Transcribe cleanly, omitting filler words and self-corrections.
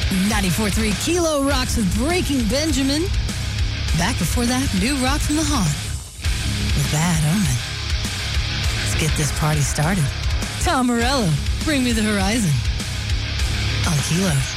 94.3 Kilo rocks with Breaking Benjamin. Back before that, new rock from the Haunt with Bad Omen. Let's get this party started. Tom Morello, Bring Me the Horizon on Kilo.